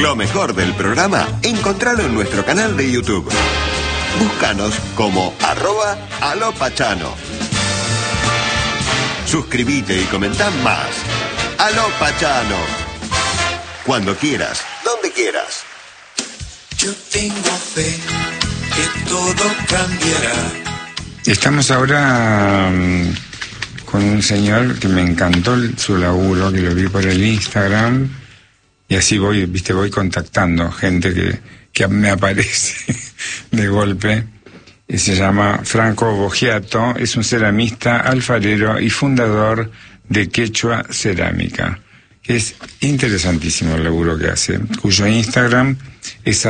Lo mejor del programa, encontralo en nuestro canal de YouTube. Búscanos como @alopachano. Suscríbete y comentá más. Aló Pachano. Cuando quieras, donde quieras. Yo tengo fe que todo cambiará. Estamos ahora con un señor que me encantó su laburo, que lo vi por el Instagram, y así voy contactando gente que me aparece de golpe. Y se llama Franco Boggiato, es un ceramista, alfarero y fundador de Quechua Cerámica. Es interesantísimo el laburo que hace, cuyo Instagram es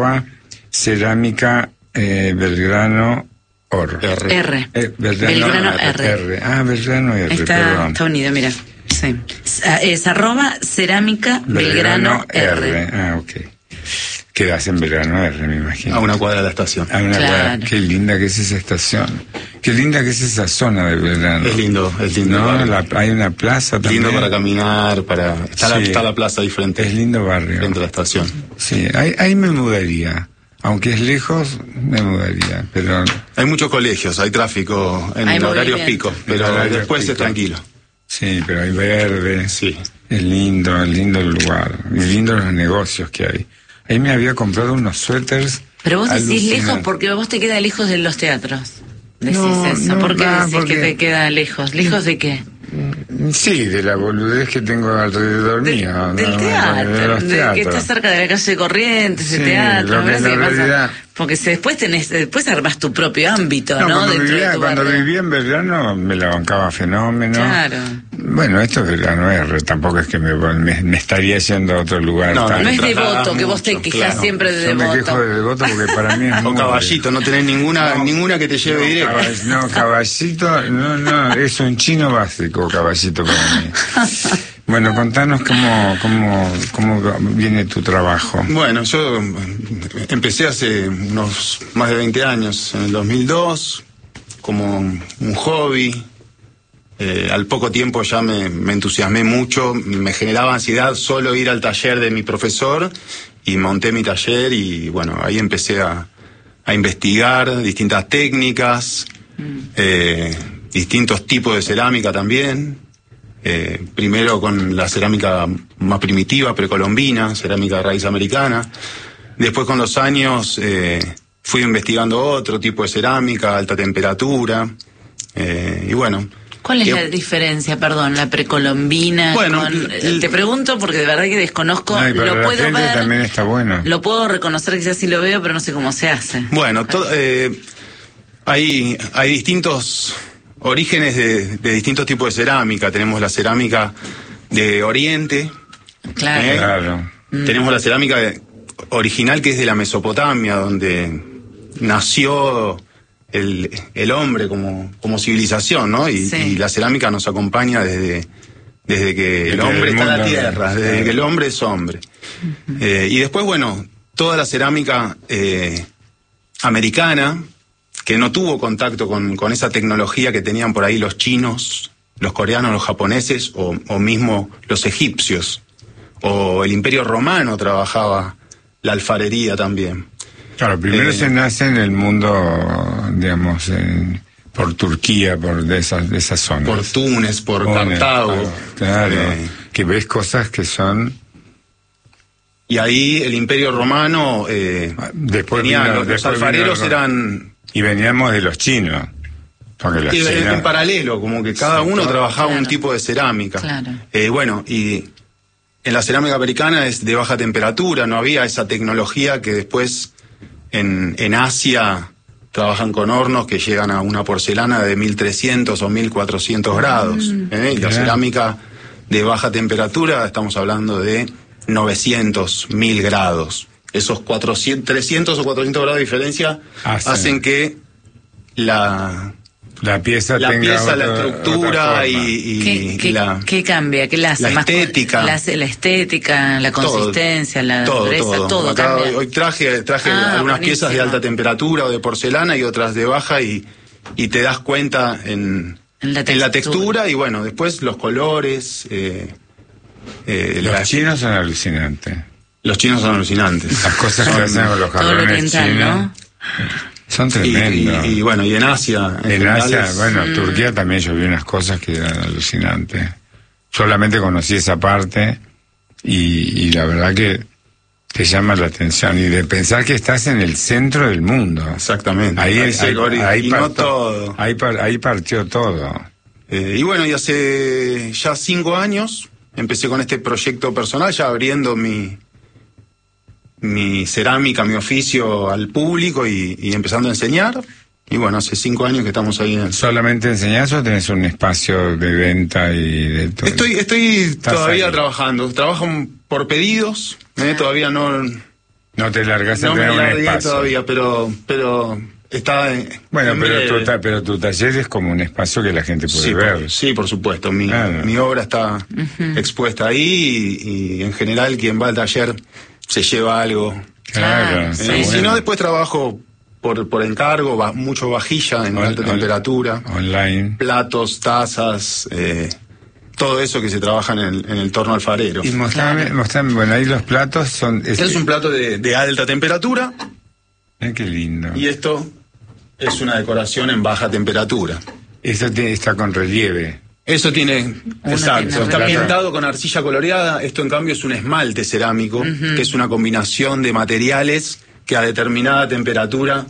@cerámica Belgrano Or. R. Belgrano R. Ah, Belgrano R, perdón. Está unido, mira. Sí. Es @cerámica Belgrano R. Ah, ok. Quedas en Belgrano R, me imagino. A una cuadra de la estación. A una cuadra. Qué linda que es esa estación. Qué linda que es esa zona de Belgrano. Es lindo. ¿No? Hay una plaza también. Lindo para caminar, está la plaza ahí frente. Es lindo barrio. Frente a la estación. Sí, ahí me mudaría. Aunque es lejos, me mudaría, pero... Hay muchos colegios, hay tráfico en horarios picos, pero después es tranquilo. Sí, pero hay verde. Sí. Es lindo el lugar. Y lindo los negocios que hay. Ahí me había comprado unos suéteres. Pero vos decís lejos porque vos te queda lejos de los teatros. Decís eso. ¿Por qué decís que te queda lejos? ¿Lejos de qué? Sí, de la boludez que tengo alrededor mío. Del teatro, de que está cerca de la calle Corrientes, el teatro. Lo que es la realidad. Porque después armas tu propio ámbito, ¿no? Cuando vivía en Belgrano me la bancaba fenómeno. Claro. Bueno, esto es Belgrano R, tampoco es que me estaría yendo a otro lugar. No es Devoto, que vos te quejas siempre de Devoto. Yo me quejo de Devoto porque para mí es o Caballito, no tenés ninguna que te lleve directo. Caballito, no, es un chino básico, Caballito para mí. Bueno, contanos cómo viene tu trabajo. Bueno, yo empecé hace unos más de 20 años, en el 2002, como un hobby. Al poco tiempo ya me entusiasmé mucho, me generaba ansiedad solo ir al taller de mi profesor y monté mi taller y bueno, ahí empecé a investigar distintas técnicas, distintos tipos de cerámica también. Primero con la cerámica más primitiva, precolombina, cerámica de raíz americana. Después con los años fui investigando otro tipo de cerámica, alta temperatura, y bueno. ¿Cuál es la diferencia, la precolombina? Bueno, te pregunto porque de verdad que desconozco, lo puedo ver. También está bueno. Lo puedo reconocer, quizás sí lo veo, pero no sé cómo se hace. Bueno, hay distintos orígenes de distintos tipos de cerámica. Tenemos la cerámica de Oriente. Claro. Tenemos la cerámica original que es de la Mesopotamia, donde nació el hombre como civilización, ¿no? Y la cerámica nos acompaña desde que el hombre está en la tierra, desde que el hombre es hombre. Y después, bueno, toda la cerámica americana, que no tuvo contacto con esa tecnología que tenían por ahí los chinos, los coreanos, los japoneses o mismo los egipcios. O el Imperio Romano trabajaba la alfarería también. Claro, primero se nace en el mundo, digamos, por Turquía, de esas zonas. Por Túnez, por Cartago. Claro, que ves cosas que son... Y ahí el Imperio Romano después los alfareros eran... Y veníamos de los chinos. Y en paralelo, como que cada uno trabajaba un tipo de cerámica. Claro. Bueno, y en la cerámica americana es de baja temperatura, no había esa tecnología que después en Asia trabajan con hornos que llegan a una porcelana de 1300 o 1400 grados. Y la cerámica de baja temperatura, estamos hablando de 900, 1000 grados. Esos 300 o 400 grados de diferencia hacen que la pieza, la estructura ¿Qué cambia? ¿Qué la hace? La estética. La estética, la consistencia, la dureza, todo Acá cambia. hoy traje algunas piezas de alta temperatura o de porcelana y otras de baja y te das cuenta en la textura y bueno, después los colores. Los chinos son alucinantes. Los chinos son alucinantes. Las cosas que hacen con los jarrones chinos, ¿no? Son tremendos. Y bueno, y en Asia. En Asia, bueno, Turquía también yo vi unas cosas que eran alucinantes. Solamente conocí esa parte y la verdad que te llama la atención. Y de pensar que estás en el centro del mundo. Exactamente. Ahí partió todo. Y bueno, y hace ya 5 años empecé con este proyecto personal, ya abriendo mi cerámica, mi oficio al público y empezando a enseñar. Y bueno, hace 5 años que estamos ahí. ¿Solamente enseñás o tenés un espacio de venta y de todo? Estoy todavía trabajando. Trabajo por pedidos. Todavía no te largas a tener un espacio todavía, pero está. Bueno, pero tu taller es como un espacio que la gente puede ver. Sí, por supuesto. Mi obra está expuesta ahí y en general quien va al taller se lleva algo. Claro. Si no, después trabajo por encargo, mucho vajilla en alta temperatura. Online. Platos, tazas, todo eso que se trabaja en el torno alfarero. Y mostrame, bueno, ahí los platos son... Este es un plato de alta temperatura. Qué lindo. Y esto es una decoración en baja temperatura. Eso está con relieve. Eso tiene, exacto, está pintado con arcilla coloreada. Esto en cambio es un esmalte cerámico, que es una combinación de materiales que a determinada temperatura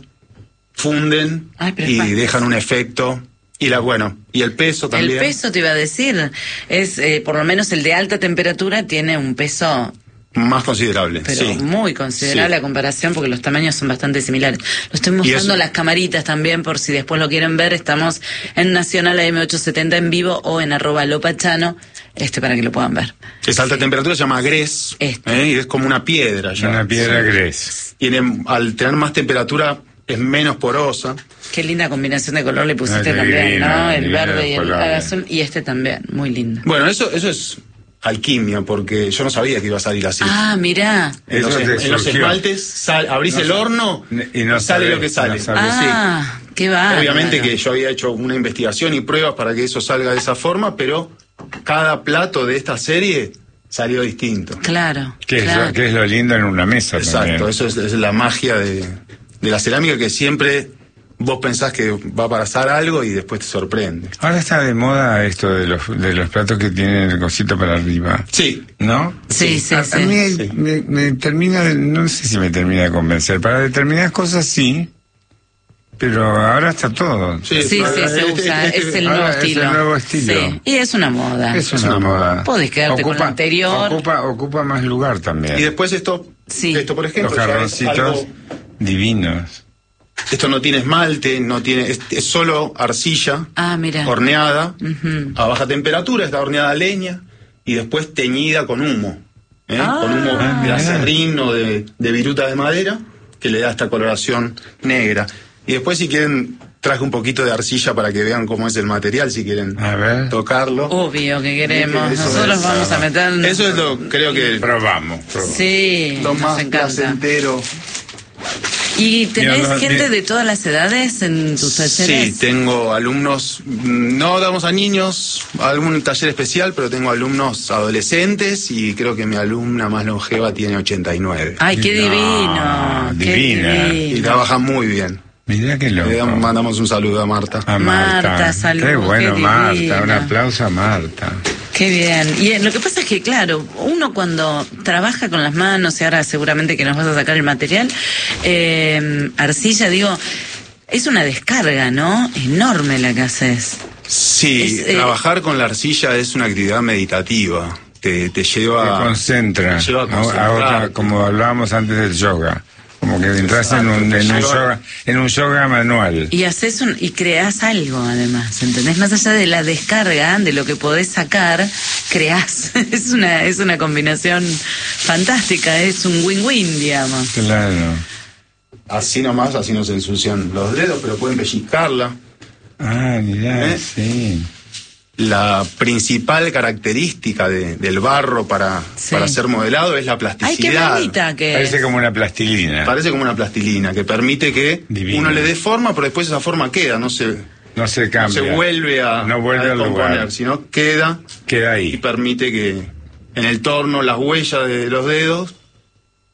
funden y dejan un efecto. Y el peso también. El peso te iba a decir, es por lo menos el de alta temperatura tiene un peso más considerable, pero muy considerable a comparación, porque los tamaños son bastante similares. Lo estoy mostrando las camaritas también, por si después lo quieren ver. Estamos en Nacional AM870 en vivo o en @lopachano, para que lo puedan ver. Es alta temperatura, se llama grés, y es como una piedra. Una piedra grés. Al tener más temperatura es menos porosa. Qué linda combinación de color le pusiste también, divino, ¿no? El verde y el azul, y también, muy lindo. Bueno, eso es alquimia, porque yo no sabía que iba a salir así. Ah, mirá. En los esmaltes abrís el horno y sale lo que sale. Qué va. Obviamente que yo había hecho una investigación y pruebas para que eso salga de esa forma, pero cada plato de esta serie salió distinto. Claro. Que es lo lindo en una mesa. Exacto, también. Eso es la magia de la cerámica, que siempre vos pensás que va a pasar algo y después te sorprende. Ahora está de moda esto de los platos que tienen el cosito para arriba. Sí. ¿No? Sí. A mí me termina no sé si me termina de convencer. Para determinadas cosas sí, pero ahora está todo. Sí, se usa, es el nuevo estilo. Es el nuevo estilo. Sí. Y es una moda. Es una moda. Podés quedarte con lo anterior. Ocupa más lugar también. Y después esto por ejemplo, los jarroncitos divinos. Esto no tiene esmalte, es solo arcilla horneada a baja temperatura, está horneada a leña y después teñida con humo, con humo de acerrín o de viruta de madera, que le da esta coloración negra. Y después, si quieren, traje un poquito de arcilla para que vean cómo es el material, si quieren tocarlo. Obvio que queremos. Nosotros vamos a meter. Eso es creo que probamos. Sí, lo más placentero. ¿Y tenés gente de todas las edades en tus talleres? Sí, tengo alumnos, no damos a niños algún taller especial, pero tengo alumnos adolescentes y creo que mi alumna más longeva tiene 89. ¡Ay, qué divino! Divina. Y trabaja muy bien. Mirá qué loco. Le mandamos un saludo a Marta. A Marta, saludos. Qué bueno, qué Marta. Un aplauso a Marta. Qué bien. Y lo que pasa es que, claro, uno cuando trabaja con las manos, y ahora seguramente que nos vas a sacar el material, arcilla, es una descarga, ¿no? Enorme la que haces. Sí, trabajar con la arcilla es una actividad meditativa. Te lleva... Te concentra. Te lleva a otra, como hablábamos antes del yoga. Como que entras en un yoga manual. Y y creás algo, además, ¿entendés? Más allá de la descarga, de lo que podés sacar, creás. Es una combinación fantástica, es un win-win, digamos. Claro. Así nomás, así no se ensucian los dedos, pero pueden pellizcarla. Ah, mirá, sí. La principal característica del barro para ser modelado es la plasticidad. ¡Ay, qué bonita que Parece como una plastilina. Parece como una plastilina, que permite que uno le dé forma, pero después esa forma queda, no se cambia. No se vuelve a componer, sino queda ahí. Y permite que en el torno las huellas de los dedos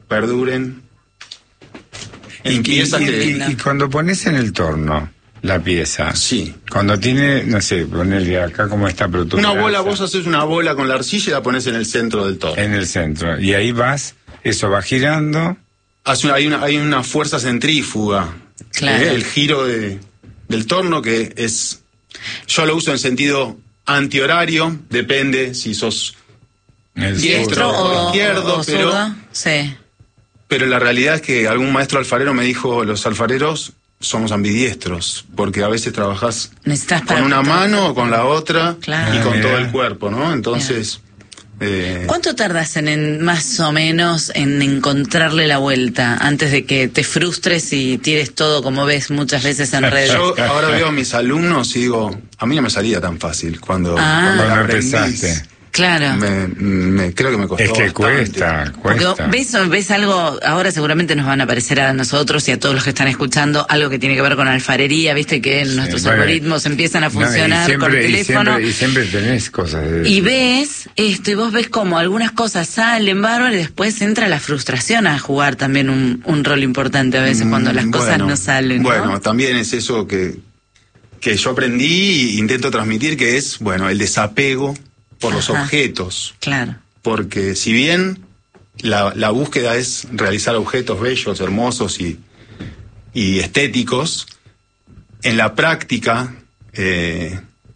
perduren. En piezas que... y cuando pones en el torno la pieza, Sí. cuando tiene, no sé, ponele acá como está, pero tú Una mirás bola, vos haces una bola con la arcilla y la pones en el centro del torno. en el centro, y ahí vas, eso va girando. Hay una fuerza centrífuga. Claro. El giro del torno que es... Yo lo uso en sentido antihorario, depende si sos diestro o izquierdo, o zurdo. Sí. pero la realidad es que algún maestro alfarero me dijo, los alfareros somos ambidiestros, porque a veces trabajás Necesitas con una mano o con la otra Claro. y con Mira. todo el cuerpo, ¿no? Entonces... ¿Cuánto tardas en más o menos en encontrarle la vuelta antes de que te frustres y tires todo como ves muchas veces en redes? Yo ahora veo a mis alumnos y digo, a mí no me salía tan fácil cuando Cuando aprendí. empezaste. Claro. Creo que me costó Es que bastante. Porque cuesta. ves algo, ahora seguramente nos van a aparecer a nosotros y a todos los que están escuchando algo que tiene que ver con alfarería, viste que nuestros bueno. algoritmos empiezan a No, y funcionar siempre- con el teléfono. Y siempre tenés cosas de... Y ves esto, y vos ves como algunas cosas salen bárbaro y después entra la frustración a jugar también un rol importante a veces cuando las cosas Bueno, no salen. ¿no? Bueno, también es eso que yo aprendí e intento transmitir, que es, bueno, el desapego por los Ajá. objetos. Claro. Porque si bien la búsqueda es realizar objetos bellos, hermosos y estéticos, en la práctica he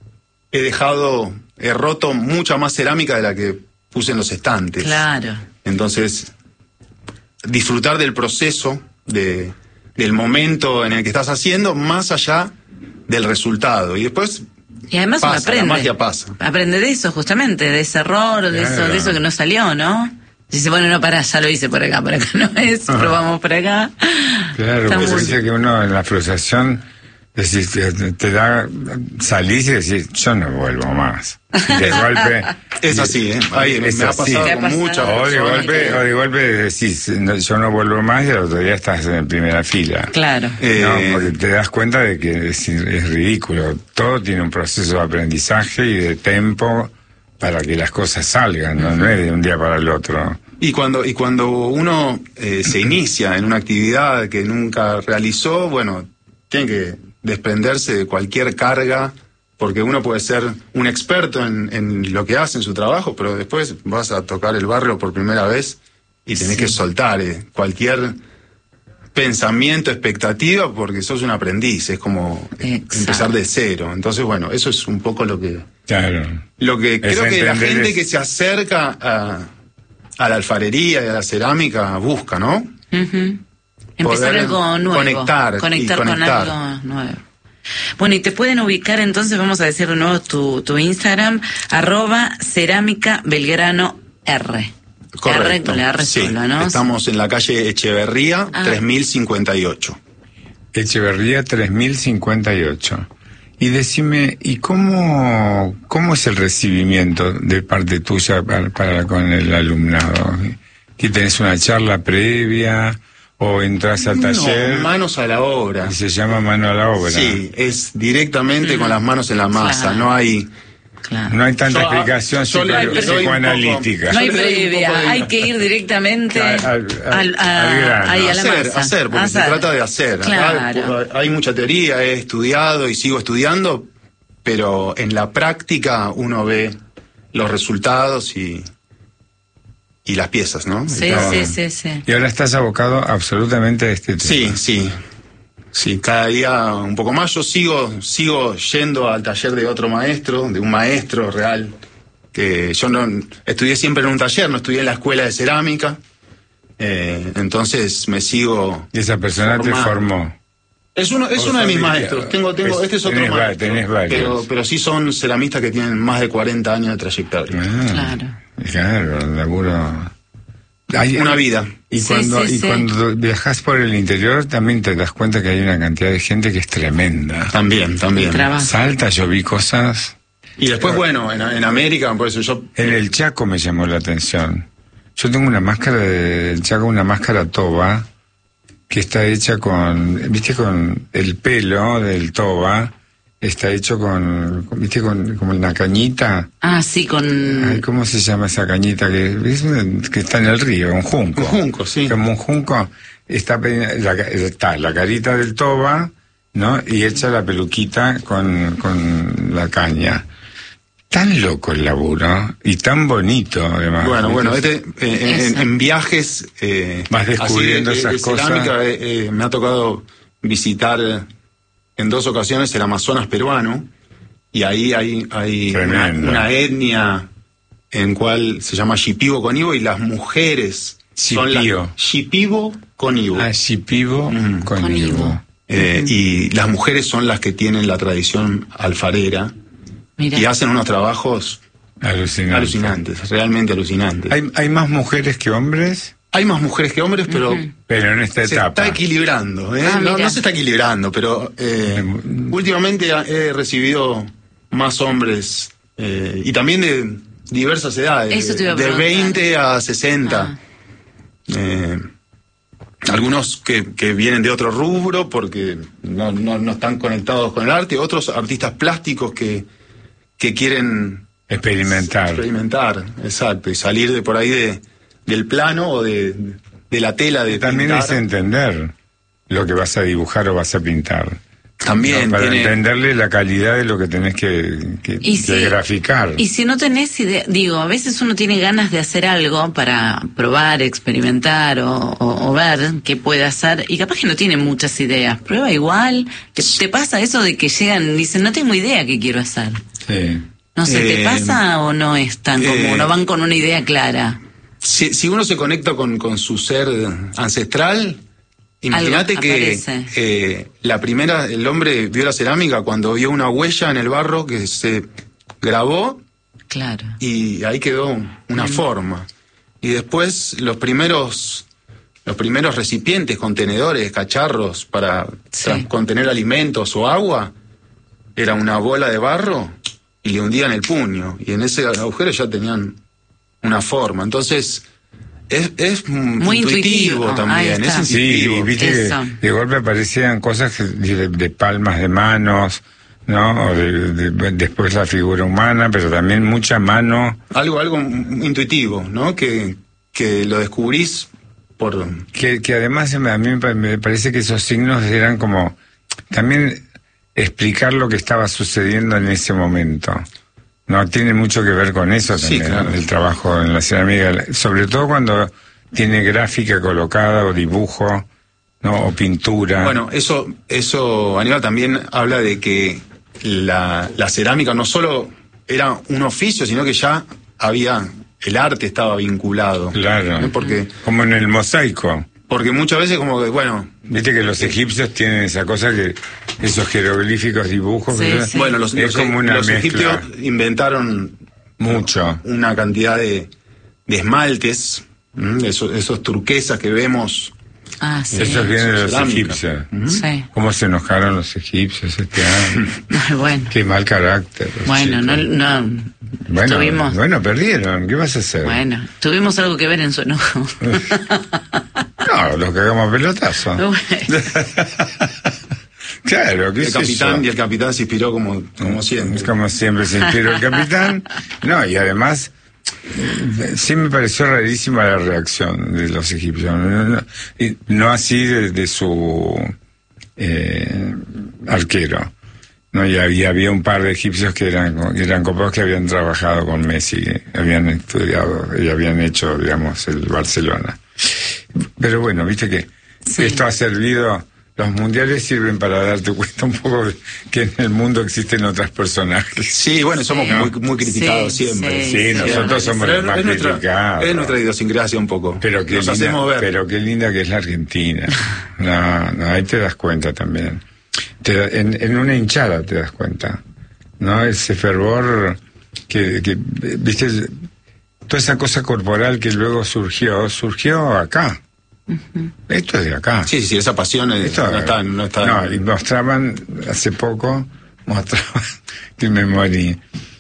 roto mucha más cerámica de la que puse en los estantes. Claro. Entonces, disfrutar del proceso, del momento en el que estás haciendo, más allá del resultado. Y después Y además pasa, uno aprende. la magia pasa. Aprende de eso, justamente, de ese error, Claro. de eso que no salió, ¿no? Dice, bueno, no, pará, ya lo hice por acá no es, probamos por acá. Claro, Está porque muy- dice que uno en la frustración decís, te da, salís y decís, yo no vuelvo más. Y de golpe... Es así, ¿eh? Ay, me Es ha así. pasado ¿Te ha con pasado? muchas O de personas. golpe decís, no, yo no vuelvo más, y al otro día estás en primera fila. Claro. No, porque te das cuenta de que es ridículo. Todo tiene un proceso de aprendizaje y de tiempo para que las cosas salgan, no es de un día para el otro. Y cuando uno se inicia en una actividad que nunca realizó, bueno, tiene que desprenderse de cualquier carga, porque uno puede ser un experto en lo que hace en su trabajo, pero después vas a tocar el barrio por primera vez y tenés que soltar cualquier pensamiento, expectativa, porque sos un aprendiz, es como Exacto. empezar de cero. Entonces, bueno, eso es un poco lo que Claro. creo que la entender gente eso. que se acerca a la alfarería y a la cerámica busca, ¿no? Ujú. Empezar Poder algo nuevo. conectar Con conectar. algo nuevo. Bueno, y te pueden ubicar entonces, vamos a decir de nuevo tu Instagram, @cerámica_belgrano R. Correcto. R con la R Sí, sola, ¿no? estamos en la calle Echeverría, 3058. Echeverría 3058. Y decime, ¿y cómo es el recibimiento de parte tuya para con el alumnado? ¿Que tenés una charla previa o entras al taller? No, manos a la obra. Y se llama mano a la obra. Sí, es directamente con las manos en la masa, Claro. no hay... Claro. No hay tanta Yo- explicación yo le doy un poco- psicoanalítica. No hay Yo le doy un poco previa, de- hay que ir directamente Al grano. ahí a la hacer, masa. hacer, porque se trata de hacer. Claro. Hay mucha teoría, he estudiado y sigo estudiando, pero en la práctica uno ve los resultados y las piezas, ¿no? Sí, Está- sí. Y ahora estás abocado absolutamente a este tema. Sí, cada día un poco más. Yo sigo yendo al taller de otro maestro, de un maestro real, que yo no estudié siempre en un taller, no estudié en la escuela de cerámica, entonces me sigo... Y esa persona te formando. formó. Es uno de mis familia. maestros. Este es otro Tenés maestro. tenés varios. Pero sí son ceramistas que tienen más de 40 años de trayectoria. Claro, laburo. Hay Una vida. Y Sí, cuando sí, sí. cuando viajas por el interior también te das cuenta que hay una cantidad de gente que es tremenda. También. Trabajo. Salta, yo vi cosas. Y después, bueno, en América, por eso yo... En el Chaco me llamó la atención. Yo tengo una máscara del Chaco, una máscara toba, que está hecha con, viste, con el pelo del toba, está hecho ¿viste? Como una cañita. Ah, sí, con... Ay, ¿cómo se llama esa cañita que está en el río? Un junco. Un junco, sí. Como un junco, está la carita del toba, ¿no? Y hecha la peluquita con la caña. Tan loco el laburo y tan bonito, además. Bueno, en viajes... vas descubriendo esas cosas. Cerámica, me ha tocado visitar en 2 ocasiones el Amazonas peruano, y ahí hay una etnia en cual se llama Shipibo Conibo, y las mujeres son las Shipibo Conibo. Ah, Shipibo Conibo. Y las mujeres son las que tienen la tradición alfarera. Mirá. Y hacen unos trabajos alucinantes, realmente alucinantes. ¿Hay más mujeres que hombres? Hay más mujeres que hombres, pero en esta se etapa. está equilibrando. No se está equilibrando, pero últimamente he recibido más hombres, y también de diversas edades, de 20 a 60. Algunos que vienen de otro rubro porque no están conectados con el arte, otros artistas plásticos que quieren experimentar, exacto, y salir de por ahí del plano o de la tela de también pintar. Es entender lo que vas a dibujar o vas a pintar. También para entenderle la calidad de lo que tenés que graficar. Y si no tenés idea, a veces uno tiene ganas de hacer algo para probar, experimentar o ver qué puede hacer, y capaz que no tiene muchas ideas. Prueba igual. ¿Te pasa eso de que llegan y dicen, no tengo idea qué quiero hacer? Sí. No sé, ¿te pasa o no es tan común? ¿No van con una idea clara? Si uno se conecta con su ser ancestral, imagínate que el hombre vio la cerámica cuando vio una huella en el barro que se grabó, claro, y ahí quedó una forma. Y después los primeros recipientes, contenedores, cacharros para contener alimentos o agua, era una bola de barro y le hundían el puño, y en ese agujero ya tenían una forma. Entonces es muy intuitivo también. Es intuitivo. Sí, viste que de golpe aparecían cosas de palmas de manos, ¿no? O después la figura humana, pero también mucha mano. Algo intuitivo, ¿no? Que lo descubrís por... Que además a mí me parece que esos signos eran como también explicar lo que estaba sucediendo en ese momento. No, tiene mucho que ver con eso también, sí, claro. El trabajo en la cerámica, sobre todo cuando tiene gráfica colocada o dibujo, ¿no? O pintura. Bueno, eso Aníbal, también habla de que la cerámica no solo era un oficio, sino que ya el arte estaba vinculado. Claro, ¿no? Porque, como en el mosaico. Porque muchas veces como que, bueno... Viste que los egipcios tienen esa cosa que... Esos jeroglíficos, dibujos... Sí. Bueno, los egipcios inventaron... Mucho. Una cantidad de esmaltes, esos turquesas que vemos... Ah, sí. Esos vienen de los egipcios. Sí. ¿Cómo se enojaron los egipcios este año? Bueno. Qué mal carácter. Bueno, Bueno, perdieron. ¿Qué vas a hacer? Bueno, tuvimos algo que ver en su enojo. No, los cagamos pelotazo. Bueno. Claro, ¿qué es eso? Y el capitán se inspiró como siempre. Como siempre se inspiró el capitán. No, y además... Sí me pareció rarísima la reacción de los egipcios, no así de su arquero, no, y había un par de egipcios que eran copados, que habían trabajado con Messi, que habían estudiado y habían hecho, digamos, el Barcelona. Pero bueno, viste que esto ha servido. Los mundiales sirven para darte cuenta un poco que en el mundo existen otros personajes. Sí, bueno, somos muy criticados siempre. Sí, nosotros somos los más criticados. Es nuestra idiosincrasia un poco. Pero qué linda que es la Argentina. No, ahí te das cuenta también. En una hinchada te das cuenta, ¿no? Ese fervor que viste, toda esa cosa corporal que luego surgió acá. Uh-huh. Esto es de acá. Sí, esa pasión no está. No, y mostraban hace poco, que me morí,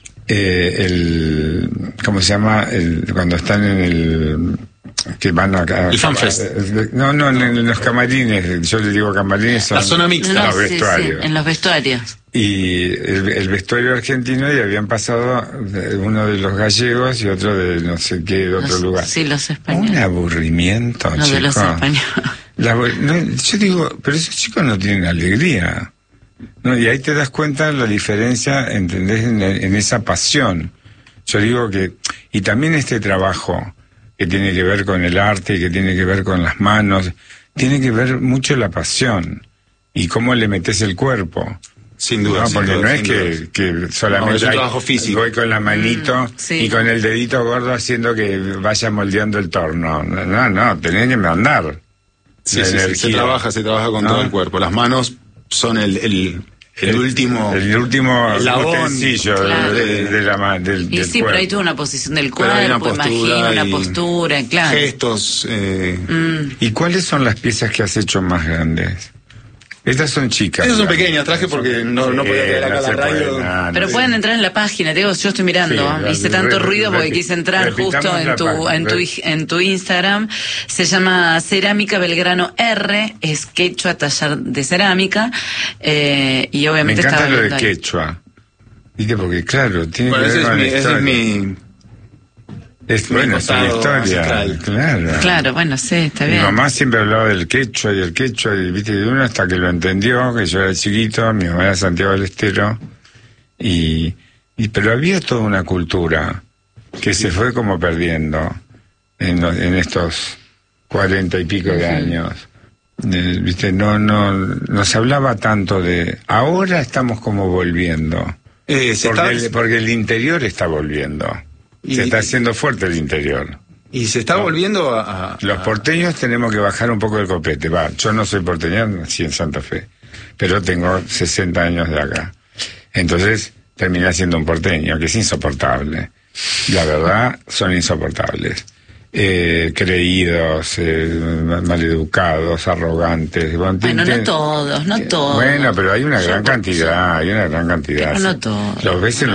¿cómo se llama? Cuando están en el... que van acá... El FanFest. En los camarines, yo les digo camarines, son... La zona mixta. Los vestuarios. Sí, en los vestuarios. y el vestuario argentino, y habían pasado uno de los gallegos y otro de no sé qué, de otro lugar. Sí, los españoles. Un aburrimiento, No, de los chicos. españoles. Yo digo, pero esos chicos no tienen alegría. ¿No? Y ahí te das cuenta la diferencia, ¿entendés? En esa pasión. Yo digo que, y también este trabajo que tiene que ver con el arte, que tiene que ver con las manos, tiene que ver mucho la pasión y cómo le metes el cuerpo. Sin duda. No, sin porque duda, no es sin duda. que solamente No, es un trabajo físico. voy con la manito sí. y con el dedito gordo haciendo que vaya moldeando el torno. No, tenés que mandar. Sí, la sí, energía. se trabaja con ¿No? todo el cuerpo. Las manos son el último eslabón Claro. de la mano del Y sí, pero hay cuerpo. toda una posición del Pero hay una cuerpo, postura imagino, una y postura, claro. gestos. ¿Y cuáles son las piezas que has hecho más grandes? Estas son chicas. Esas son digamos. pequeñas, traje porque no podía quedar acá no la se radio. puede, Pero pueden entrar en la página, te digo, yo estoy mirando, Sí, hice tanto ruido porque quise entrar repitamos justo la página. en tu Instagram. Se llama Cerámica Belgrano R, es quechua, taller de cerámica, y Me obviamente encanta estaba lo de viendo ahí. quechua. ¿Viste? Porque claro, tiene Bueno, que ver con la ese historia. es mi Bueno, es una costado historia, ancestral. claro. Claro, bueno, sí, está Mi bien. mamá siempre hablaba del quechua, y viste, de uno hasta que lo entendió, que yo era chiquito, mi mamá era Santiago del Estero, pero había toda una cultura que se fue como perdiendo en estos 40 y pico de años. Viste, nos hablaba tanto de, ahora estamos como volviendo, porque el interior está volviendo. Se está haciendo fuerte el interior. Y se está volviendo a Los porteños tenemos que bajar un poco el copete. Yo no soy porteño, nací en Santa Fe, pero tengo 60 años de acá. Entonces terminé siendo un porteño, que es insoportable. La verdad, son insoportables. Creídos, maleducados, arrogantes. Bueno, no todos, no todos. Bueno, pero hay una gran cantidad, Pero no todos. Los ves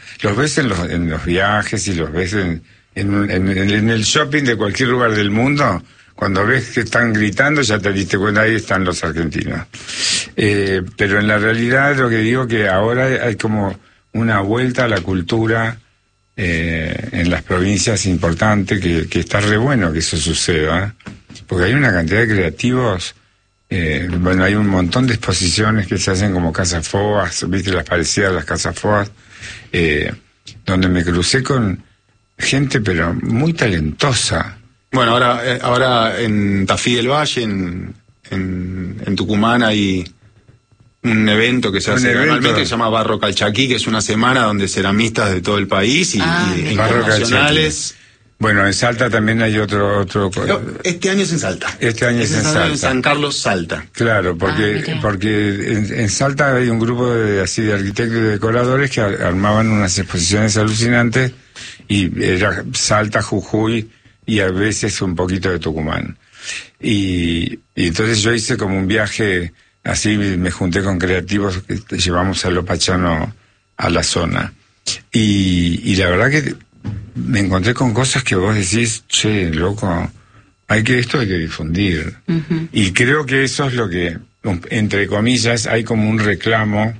en los viajes y los ves en el shopping de cualquier lugar del mundo. Cuando ves que están gritando, ya te diste cuenta, ahí están los argentinos. Pero en la realidad lo que digo que ahora hay como una vuelta a la cultura en las provincias importantes, que está re bueno que eso suceda, porque hay una cantidad de creativos. Bueno, hay un montón de exposiciones que se hacen como Casa Foas, viste, las parecidas a las Casa Foas, donde me crucé con gente pero muy talentosa. Bueno, ahora en Tafí del Valle, en Tucumán, hay un evento que se hace anualmente que se llama Barro Calchaquí, que es una semana donde ceramistas de todo el país y Barro internacionales. Bueno, en Salta también hay otro. No, este año es en Salta. Este año es en Salta. En San Carlos, Salta. Claro, mira. porque en Salta hay un grupo de arquitectos y decoradores que armaban unas exposiciones alucinantes, y era Salta, Jujuy y a veces un poquito de Tucumán. Y entonces yo hice como un viaje así, me junté con creativos que llevamos a Lo Pachano a la zona. Y la verdad que me encontré con cosas que vos decís, che, loco, esto hay que difundir. Y creo que eso es lo que, entre comillas, hay como un reclamo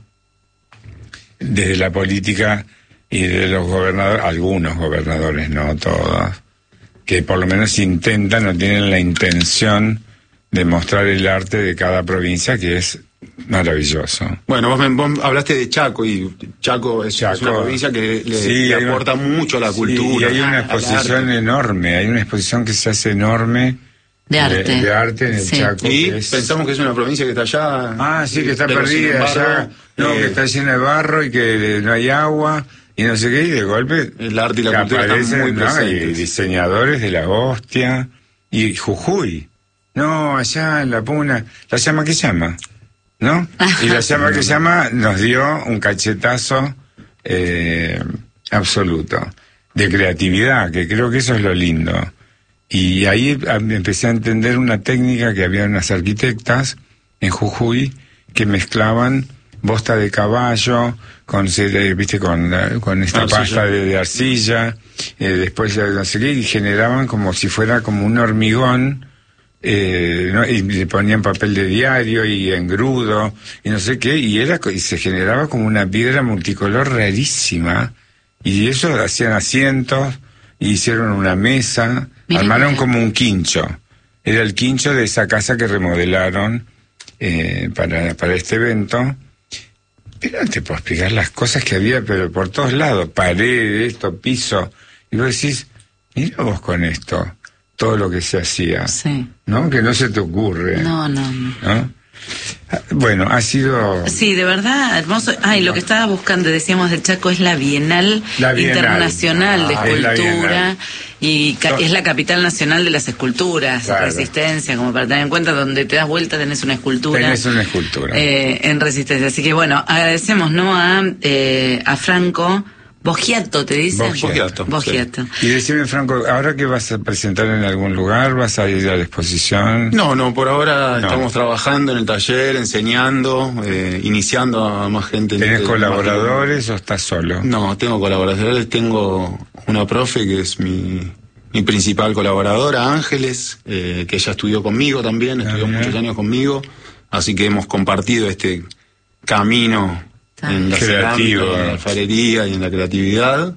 desde la política y de los gobernadores, algunos gobernadores, no todos, que por lo menos intentan o tienen la intención de mostrar el arte de cada provincia, que es maravilloso. Bueno, vos hablaste de Chaco, y Chaco es una provincia que le aporta mucho a la cultura. Y hay una exposición enorme, hay una exposición que se hace enorme de arte en el sí. Chaco. Y pensamos que es una provincia que está allá. Ah, sí, que está pero perdida sin embargo, allá. No, que está llena de barro y que no hay agua y no sé qué, y de golpe el arte y la cultura están muy y presentes. diseñadores de la hostia. Y Jujuy. No, allá en la Puna. ¿La llama que llama? ¿No? Y la llama que llama nos dio un cachetazo absoluto de creatividad, que creo que eso es lo lindo. Y ahí empecé a entender una técnica que había unas arquitectas en Jujuy que mezclaban bosta de caballo con esta pasta de arcilla, después no sé qué, y generaban como si fuera como un hormigón ¿no? Y le ponían papel de diario y engrudo y no sé qué, y se generaba como una piedra multicolor rarísima, y eso hacían asientos, y hicieron una mesa, armaron como un quincho. Era el quincho de esa casa que remodelaron para este evento. Pero no te puedo explicar las cosas que había, pero por todos lados, paredes, piso, y vos decís, mira vos con esto, todo lo que se hacía, sí, ¿no? Que no se te ocurre. No. Bueno, ha sido... Sí, de verdad, hermoso. Y lo que estaba buscando, decíamos, del Chaco es la Bienal Internacional de Escultura, y es la capital nacional de las esculturas, claro. Resistencia, como para tener en cuenta, donde te das vuelta tenés una escultura. En Resistencia. Así que bueno, agradecemos, ¿no? A Franco Boggiato, ¿te dicen? Boggiato. Sí. Y decime, Franco, ¿ahora que vas a presentar en algún lugar? ¿Vas a ir a la exposición? No, por ahora estamos trabajando en el taller, enseñando, iniciando a más gente. ¿Tenés colaboradores o estás solo? No, tengo colaboradores. Tengo una profe que es mi principal colaboradora, Ángeles, que ella estudió conmigo también, estudió muchos años conmigo, así que hemos compartido este camino en la cerámica, en la alfarería y en la creatividad.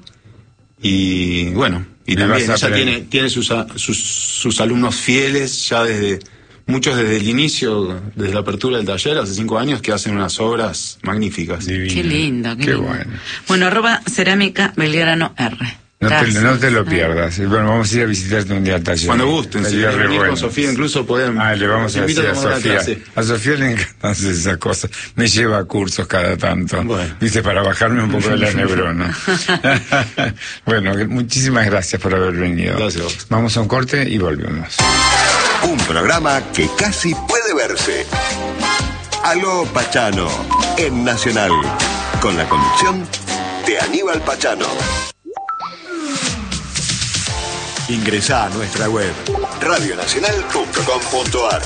Y bueno, y también ella tiene sus alumnos fieles ya muchos desde el inicio, desde la apertura del taller hace 5 años, que hacen unas obras magníficas. Divino. Qué lindo, qué bueno. Bueno, @cerámica Belgrano R. No te lo pierdas. Bueno, vamos a ir a visitarte un día al taller. Cuando gusten, si quieren venir con Sofía, incluso pueden. Le vamos a decir a Sofía. A Sofía le encantan hacer esas cosas. Me lleva a cursos cada tanto. Bueno. Viste, para bajarme un poco de la neurona. Bueno, muchísimas gracias por haber venido. Gracias. Vamos a un corte y volvemos. Un programa que casi puede verse. Aló Pachano, en Nacional, con la conducción de Aníbal Pachano. Ingresá a nuestra web radionacional.com.ar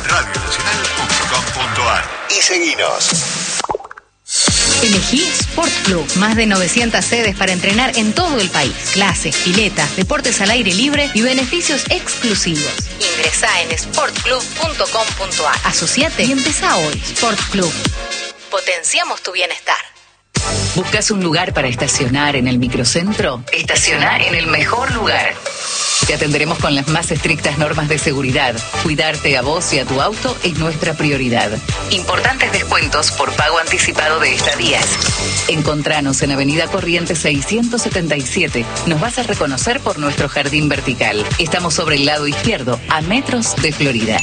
y seguinos. Elegí Sport Club. Más de 900 sedes para entrenar en todo el país. Clases, piletas, deportes al aire libre y beneficios exclusivos. Ingresá en sportclub.com.ar. Asociate y empezá hoy. Sport Club. Potenciamos tu bienestar. ¿Buscas un lugar para estacionar en el microcentro? Estaciona en el mejor lugar. Te atenderemos con las más estrictas normas de seguridad. Cuidarte a vos y a tu auto es nuestra prioridad. Importantes descuentos por pago anticipado de estadías. Encontranos en Avenida Corrientes 677. Nos vas a reconocer por nuestro jardín vertical. Estamos sobre el lado izquierdo, a metros de Florida.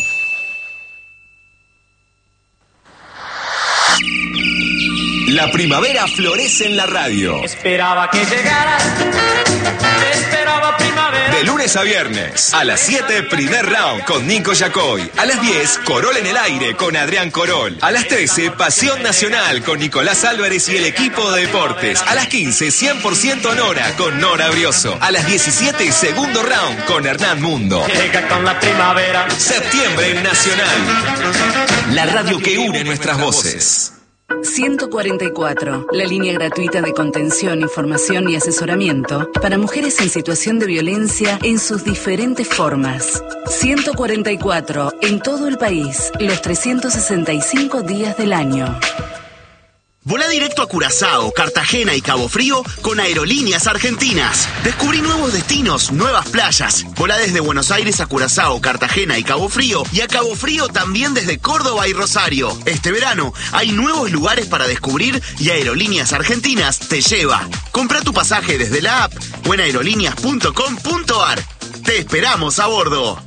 La primavera florece en la radio. Esperaba que llegaras. Esperaba primavera. De lunes a viernes, a las 7, primer round con Nico Yacoy. A las 10, Corol en el aire con Adrián Corol. A las 13, Pasión Nacional con Nicolás Álvarez y el equipo de deportes. A las 15, 100% Nora con Nora Brioso. A las 17, segundo round con Hernán Mundo. Llega con la primavera. Septiembre en Nacional. La radio que une nuestras voces. 144, la línea gratuita de contención, información y asesoramiento para mujeres en situación de violencia en sus diferentes formas. 144, en todo el país, los 365 días del año. Volá directo a Curazao, Cartagena y Cabo Frío con Aerolíneas Argentinas. Descubrí nuevos destinos, nuevas playas. Volá desde Buenos Aires a Curazao, Cartagena y Cabo Frío, y a Cabo Frío también desde Córdoba y Rosario. Este verano hay nuevos lugares para descubrir y Aerolíneas Argentinas te lleva. Comprá tu pasaje desde la app o en aerolíneas.com.ar. Te esperamos a bordo.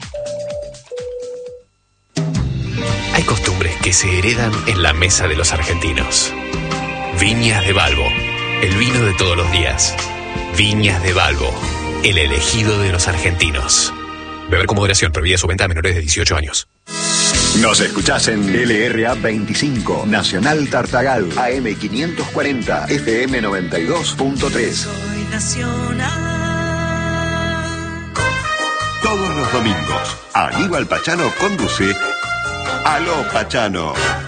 Hay costumbres que se heredan en la mesa de los argentinos. Viñas de Balbo, el vino de todos los días. Viñas de Balbo, el elegido de los argentinos. Beber con moderación, prohibida su venta a menores de 18 años. Nos escuchás en LRA 25, Nacional Tartagal, AM 540, FM 92.3. Soy nacional. Todos los domingos, Aníbal Pachano conduce Aló Pachano.